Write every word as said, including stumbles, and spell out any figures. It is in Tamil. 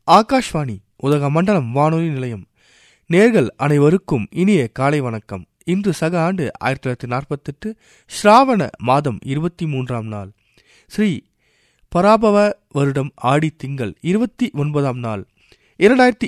ஆகாஷ்வாணி உதகமண்டலம் வானொலி நிலையம். நேர்கள் அனைவருக்கும் இனிய காலை வணக்கம். இன்று சக ஆண்டு ஆயிரத்தி தொள்ளாயிரத்தி நாற்பத்தி எட்டு ஸ்ராவண மாதம் இருபத்தி மூன்றாம் நாள், ஸ்ரீ பராபவ வருடம் ஆடி திங்கள் இருபத்தி ஒன்பதாம் நாள், இரண்டாயிரத்தி